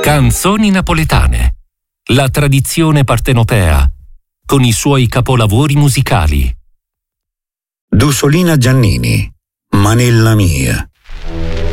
Canzoni napoletane. La tradizione partenopea, con i suoi capolavori musicali. Dusolina Giannini, Manella mia.